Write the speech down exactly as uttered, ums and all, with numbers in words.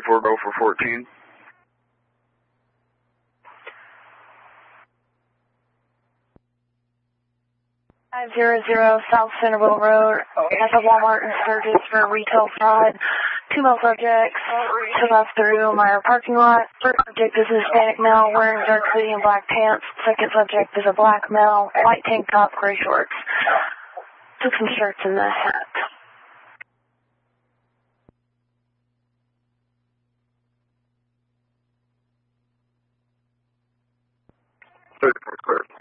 thirty-four, go for fourteen. five hundred South Centerville Road. That's a Walmart in Sturgis for retail fraud. Two male subjects took off through my parking lot. First subject is a Hispanic male wearing dark hoodie and black pants. Second subject is a black male, white tank top, gray shorts. Took some shirts in the hat. thirty-four, clear.